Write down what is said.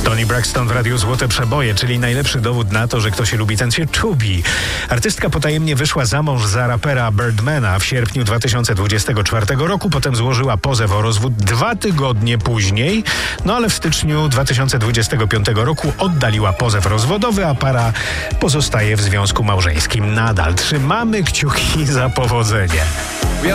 Toni Braxton w Radiu Złote Przeboje, czyli najlepszy dowód na to, że kto się lubi, ten się czubi. Artystka potajemnie wyszła za mąż za rapera Birdmana w sierpniu 2024 roku, potem złożyła pozew o rozwód 2 tygodnie później, no ale w styczniu 2025 roku oddaliła pozew rozwodowy, a para pozostaje w związku małżeńskim nadal. Trzymamy kciuki za powodzenie.